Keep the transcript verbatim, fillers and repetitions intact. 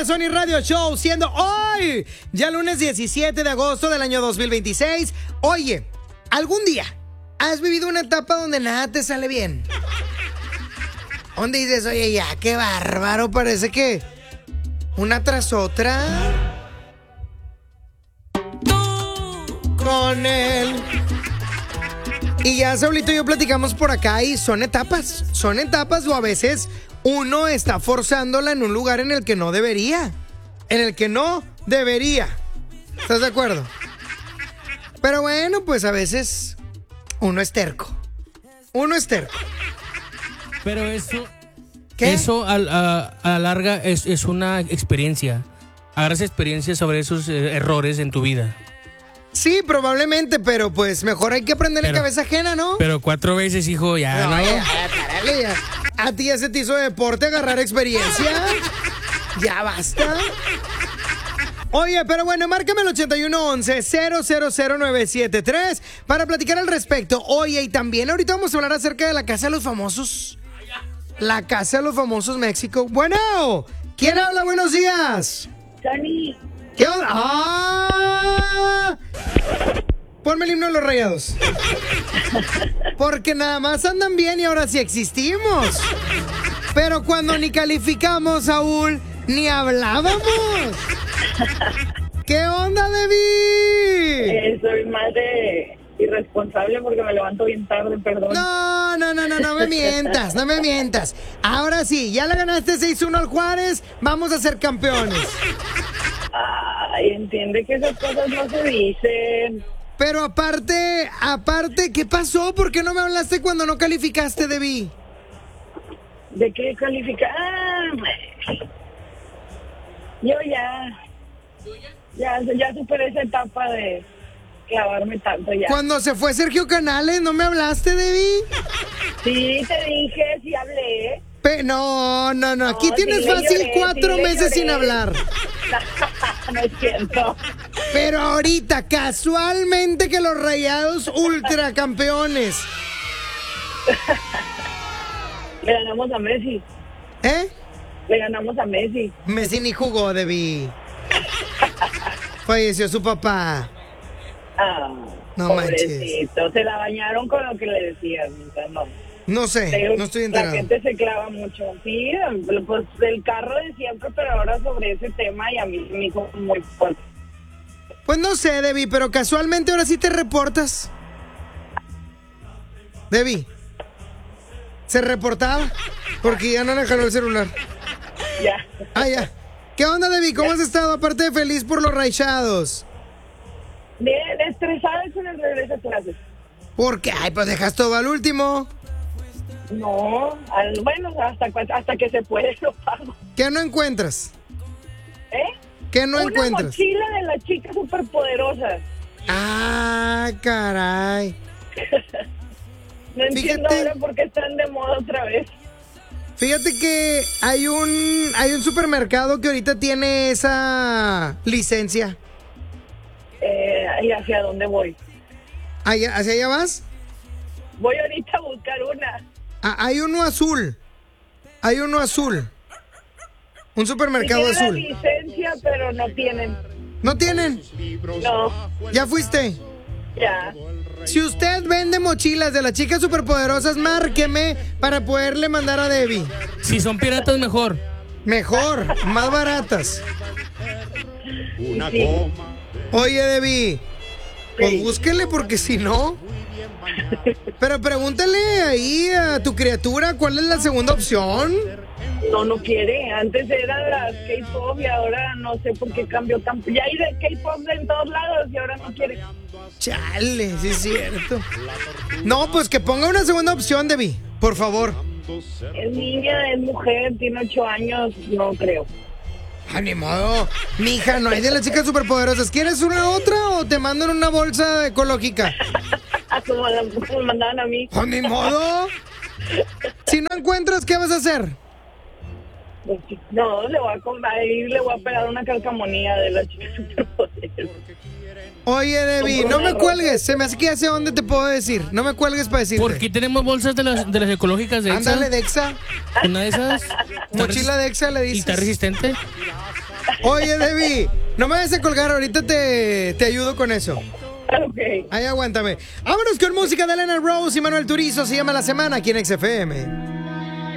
Sony Radio Show, siendo hoy ya lunes diecisiete de agosto del año dos mil veintiséis. Oye, ¿algún día has vivido una etapa donde nada te sale bien? ¿Dónde dices, oye, ya, qué bárbaro, parece que una tras otra? Tú con él. Y ya Saulito y yo platicamos por acá y son etapas, son etapas o a veces uno está forzándola en un lugar en el que no debería, en el que no debería. ¿Estás de acuerdo? Pero bueno, pues a veces uno es terco, uno es terco. Pero eso, ¿qué? Eso a, a, a la larga es, es una experiencia. Agarras experiencia sobre esos eh, errores en tu vida. Sí, probablemente, pero pues mejor hay que aprender en cabeza ajena, ¿no? Pero cuatro veces, hijo, ya, No, ¿no? ya, ya, párale, ya. ¿A ti ya se te hizo deporte agarrar experiencia? Ya basta. Oye, pero bueno, márcame el ochenta y uno once cero cero cero nueve siete tres para platicar al respecto. Oye, y también ahorita vamos a hablar acerca de la Casa de los Famosos. La Casa de los Famosos México. Bueno, ¿quién habla? Buenos días. Sony. ¿Qué onda? ¡Ah! Ponme el himno de los Rayados. Porque nada más andan bien y ahora sí existimos. Pero cuando ni calificamos, Saúl, ni hablábamos. ¿Qué onda, Debbie? Eh, soy más de irresponsable porque me levanto bien tarde, perdón. No, no, no, no, no me mientas, no me mientas. Ahora sí, ya le ganaste seis uno al Juárez, vamos a ser campeones. Ay, entiende que esas cosas no se dicen. Pero aparte, aparte, ¿qué pasó? ¿Por qué no me hablaste cuando no calificaste, Debbie? ¿De qué calificar? Ah, yo ya, ya, ya superé esa etapa de clavarme tanto ya. Cuando se fue Sergio Canales, ¿no me hablaste, Debbie? Sí, te dije, sí hablé. Pe- no, no, no, aquí No, tienes sí le fácil lloré, cuatro sí le meses lloré. sin hablar. No es cierto. Pero ahorita, casualmente que los Rayados ultracampeones. Le ganamos a Messi. ¿Eh? Le ganamos a Messi. Messi ni jugó, Debbie. Falleció su papá. Ah, No pobrecito. Se la bañaron con lo que le decían. No. No sé, Pero no estoy la enterado. gente se clava mucho. Sí, pues del carro de siempre, pero ahora sobre ese tema y a mí me dijo muy fuerte. Pues no sé, Debbie, pero casualmente ahora sí te reportas. Debbie, ¿se reportaba? Porque ya no le jaló el celular. Ya. Ah, ya. ¿Qué onda, Debbie? ¿Cómo has estado? Aparte de feliz por los Rayados. Bien, estresada con el regreso a clases. ¿Por qué? Ay, pues dejas todo al último. No, al, bueno, hasta, hasta que se puede lo pago. ¿Qué no encuentras? ¿Eh? ¿Qué no Una encuentras? mochila de las chicas superpoderosas. Ah, caray. No entiendo Fíjate. ahora por qué están de moda otra vez. Fíjate que hay un hay un supermercado que ahorita tiene esa licencia. Eh, ¿Y hacia dónde voy? ¿Allá, ¿Hacia allá vas? Voy ahorita a buscar una. Ah, hay uno azul. Hay uno azul. Un supermercado Tienen azul. la licencia, pero no tienen. ¿No tienen? No, ¿Ya fuiste? ya. Si usted vende mochilas de las chicas superpoderosas, márqueme para poderle mandar a Debbie. Si son piratas, mejor. Mejor, más baratas. Una Sí. goma. Oye, Debbie, pues Sí. búsquele porque si no... Pero pregúntale ahí a tu criatura cuál es la segunda opción. No, no quiere. Antes era las K-pop y ahora no sé por qué cambió tan... Ya hay de K-pop en todos lados y ahora no quiere. Chale, sí es cierto. No, pues que ponga una segunda opción, Debbie, por favor. Es niña, es mujer, tiene ocho años, no creo. Ah, ni modo. Mija, no hay de las chicas superpoderosas. ¿Quieres una otra o te mando en una bolsa ecológica? Como, la- como me mandaban a mí. Ah, ni modo. Si no encuentras, ¿qué vas a hacer? No, le voy a comprar y le voy a pegar una calcamonía de la chica superpoderosa. Oye, Debbie, no me cuelgues. Se me hace que ya sé dónde te puedo decir. No me cuelgues para decirte. Porque tenemos bolsas de las, de las ecológicas de Exa. Ándale, Dexa. Una de esas. Mochila de Exa le ¿Y dices. está resistente? Oye, Debbie, no me vayas a colgar, ahorita te, te ayudo con eso. Ok. Ahí aguántame. Vámonos con música de Elena Rose y Manuel Turizo. Se llama La Semana aquí en X F M.